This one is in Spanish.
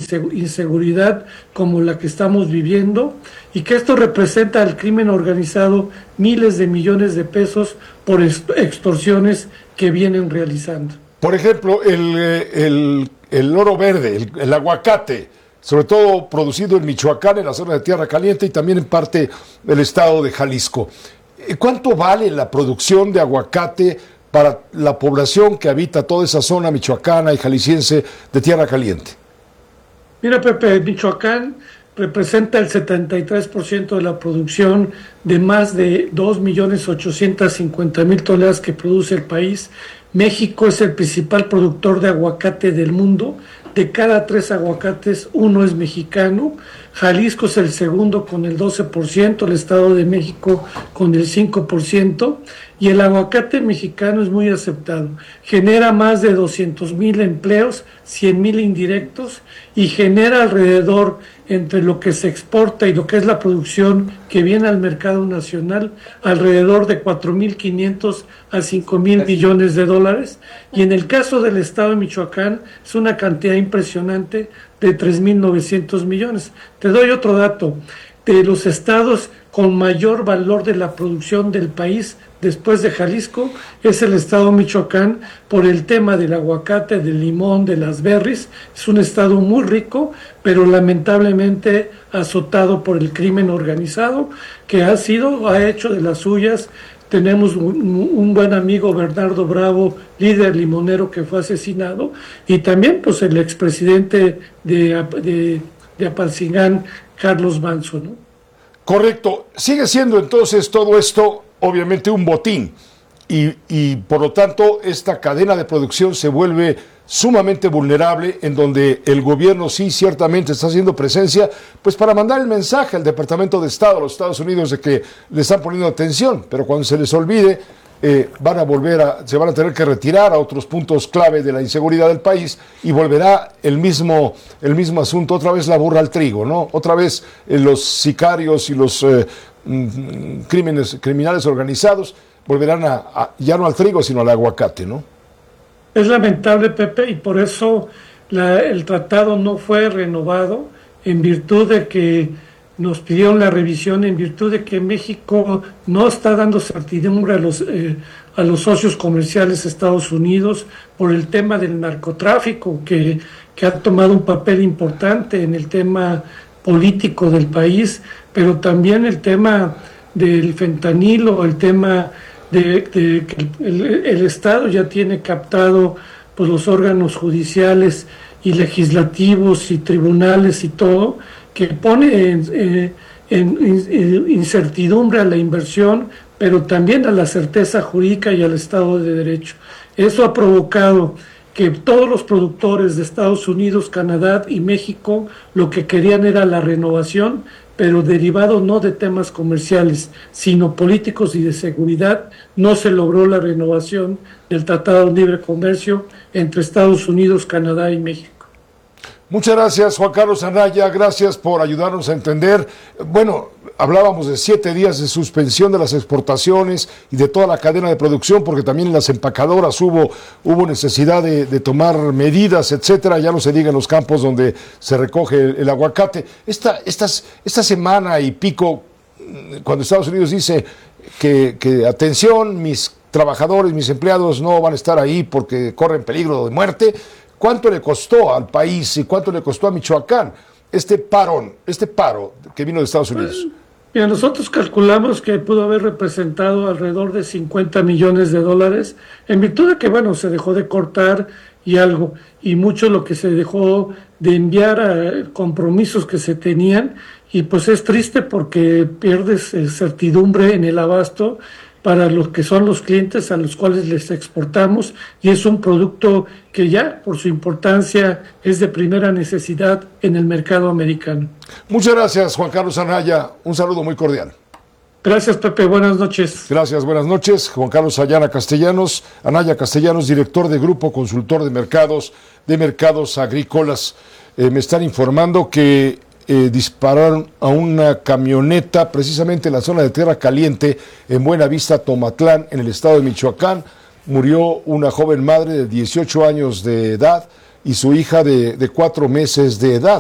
inseguridad como la que estamos viviendo, y que esto representa al crimen organizado miles de millones de pesos por extorsiones que vienen realizando. Por ejemplo, el oro verde, el aguacate, sobre todo producido en Michoacán, en la zona de Tierra Caliente, y también en parte del estado de Jalisco. ¿Cuánto vale la producción de aguacate para la población que habita toda esa zona michoacana y jalisciense de Tierra Caliente? Mira, Pepe, Michoacán representa el 73% de la producción de más de 2.850.000 toneladas que produce el país. México es el principal productor de aguacate del mundo. De cada 3 aguacates, 1 es mexicano. Jalisco es el segundo con el 12%, el Estado de México con el 5%, y el aguacate mexicano es muy aceptado. Genera más de 200.000 empleos, 100.000 indirectos, y genera alrededor, entre lo que se exporta y lo que es la producción que viene al mercado nacional, alrededor de 4.500 a 5.000 millones de dólares. Y en el caso del Estado de Michoacán, es una cantidad impresionante de 3.900 millones. Te doy otro dato. De los estados con mayor valor de la producción del país, después de Jalisco, es el estado Michoacán, por el tema del aguacate, del limón, de las berries. Es un estado muy rico, pero lamentablemente azotado por el crimen organizado, que ha hecho de las suyas. Tenemos un buen amigo, Bernardo Bravo, líder limonero, que fue asesinado, y también pues el expresidente de Apatzingán, Carlos Manso, ¿no? Correcto. Sigue siendo entonces todo esto obviamente un botín, y por lo tanto esta cadena de producción se vuelve sumamente vulnerable, en donde el gobierno sí ciertamente está haciendo presencia, pues para mandar el mensaje al Departamento de Estado de los Estados Unidos de que le están poniendo atención, pero cuando se les olvide se van a tener que retirar a otros puntos clave de la inseguridad del país, y volverá el mismo asunto, otra vez la burra al trigo, ¿no? Otra vez los sicarios y los criminales organizados volverán ya no al trigo, sino al aguacate, ¿no? Es lamentable, Pepe, y por eso el tratado no fue renovado, en virtud de que nos pidieron la revisión, en virtud de que México no está dando certidumbre a los socios comerciales de Estados Unidos por el tema del narcotráfico, que ha tomado un papel importante en el tema político del país, pero también el tema del fentanilo, el tema de que el Estado ya tiene captado pues los órganos judiciales y legislativos y tribunales y todo, que pone en incertidumbre a la inversión, pero también a la certeza jurídica y al Estado de Derecho. Eso ha provocado que todos los productores de Estados Unidos, Canadá y México lo que querían era la renovación, pero derivado no de temas comerciales, sino políticos y de seguridad. No se logró la renovación del Tratado de Libre Comercio entre Estados Unidos, Canadá y México. Muchas gracias, Juan Carlos Anaya, gracias por ayudarnos a entender. Bueno, hablábamos de 7 días de suspensión de las exportaciones y de toda la cadena de producción, porque también en las empacadoras hubo necesidad de tomar medidas, etcétera. Ya no se diga en los campos donde se recoge el aguacate. Esta semana y pico, cuando Estados Unidos dice que atención, mis trabajadores, mis empleados no van a estar ahí porque corren peligro de muerte, ¿cuánto le costó al país y cuánto le costó a Michoacán este paro que vino de Estados Unidos? Mira, nosotros calculamos que pudo haber representado alrededor de 50 millones de dólares, en virtud de que, bueno, se dejó de cortar y mucho lo que se dejó de enviar a compromisos que se tenían, y pues es triste porque pierdes certidumbre en el abasto para los que son los clientes a los cuales les exportamos, y es un producto que ya por su importancia es de primera necesidad en el mercado americano. Muchas gracias, Juan Carlos Anaya, un saludo muy cordial. Gracias, Pepe, buenas noches. Gracias, buenas noches. Juan Carlos Anaya Castellanos, director de Grupo Consultor de Mercados Agrícolas. Me están informando que dispararon a una camioneta precisamente en la zona de Tierra Caliente, en Buenavista, Tomatlán, en el estado de Michoacán. Murió una joven madre de 18 años de edad y su hija de 4 meses de edad.